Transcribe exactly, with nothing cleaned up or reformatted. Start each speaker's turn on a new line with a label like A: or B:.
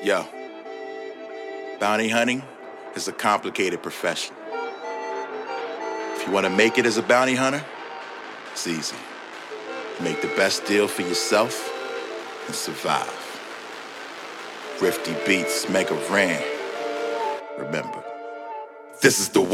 A: Yo, bounty hunting is a complicated profession. If you want to make it as a bounty hunter, it's easy. Make the best deal for yourself and survive. Rifty Beats, Mega Ran. Remember, this is the way.